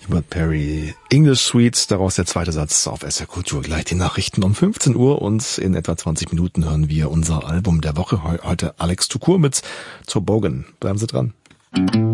Hubert Perry, English Suite, daraus der zweite Satz auf SR Kultur. Gleich die Nachrichten um 15 Uhr und in etwa 20 Minuten hören wir unser Album der Woche. Heute Alex Tukur mit Toboggan. Bleiben Sie dran.